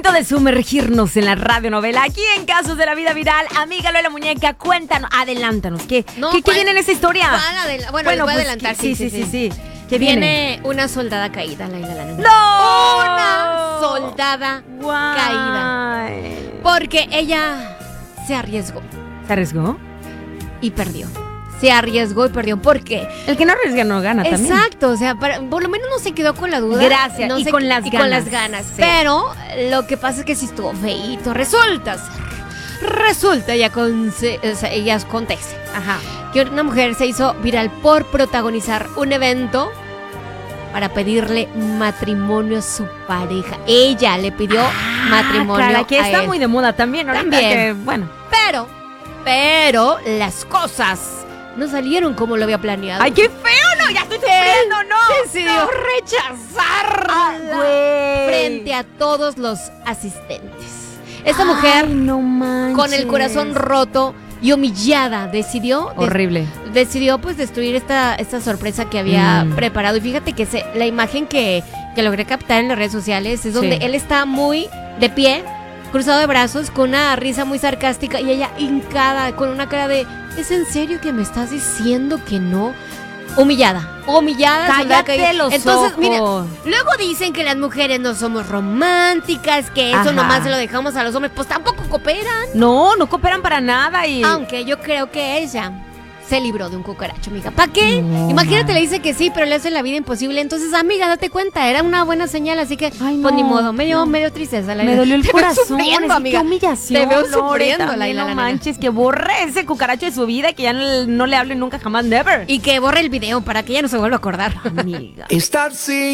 Momento de sumergirnos en la radionovela. Aquí en Casos de la Vida Viral. Amiga Lola Muñeca, cuéntanos, adelántanos. ¿Qué viene en esa historia? Bueno, les voy a adelantar. Sí. ¿Qué viene? Una soldada caída, Laila Lana. ¡No! Una soldada caída. Porque ella se arriesgó. ¿Se arriesgó? Y perdió. Se arriesgó y perdió. ¿Por qué? El que no arriesga no gana también. Exacto, o sea, por lo menos no se quedó con la duda. Gracias, no y se, con las y ganas. con las ganas. Sí. Pero lo que pasa es que sí estuvo feíto. Resulta, ella acontece. Ajá. Que una mujer se hizo viral por protagonizar un evento para pedirle matrimonio a su pareja. Ella le pidió matrimonio Cara, que a está él. muy de moda también. Ahorita También. que, bueno. Pero las cosas no salieron como lo había planeado. ¡Ay, qué feo! ¡No! ¡Ya estoy sufriendo! ¡No! Decidió rechazarla güey. frente a todos los asistentes. Esta mujer, no manches, con el corazón roto y humillada, decidió pues destruir esta sorpresa que había preparado. Y fíjate que la imagen que logré captar en las redes sociales es donde él está muy de pie, cruzado de brazos, con una risa muy sarcástica, y ella hincada, con una cara de ¿es en serio que me estás diciendo que no? Humillada. Cállate los Entonces, ojos. mira, luego dicen que las mujeres no somos románticas, que eso nomás se lo dejamos a los hombres. Pues tampoco cooperan. No cooperan para nada. Aunque yo creo que ella se libró de un cucaracho, amiga. ¿Para qué? No, Imagínate, le dice que sí, pero le hace la vida imposible. Entonces, amiga, date cuenta, era una buena señal, así que, Ay, no, pues ni modo, medio tristeza. Me dolió el corazón, amiga. qué humillación. Te veo Lore, sufriendo, también, Laila. no manches, que borre ese cucaracho de su vida y que ya no le hable nunca jamás, never. Y que borre el video para que ella no se vuelva a acordar. Amiga. Estar sin